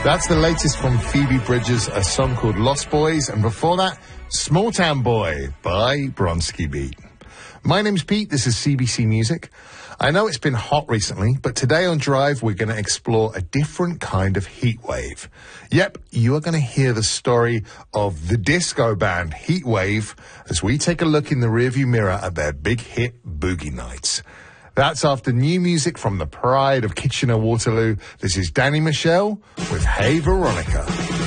That's the latest from Phoebe Bridgers, a song called Lost Boys, and before that, Small Town Boy by Bronski Beat. My name's Pete, this is CBC Music. I know it's been hot recently, but today on Drive, we're going to explore a different kind of heat wave. Yep, you are going to hear the story of the disco band Heatwave as we take a look in the rearview mirror at their big hit Boogie Nights. That's after new music from the pride of Kitchener-Waterloo. This is Danny Michel with Hey Veronica.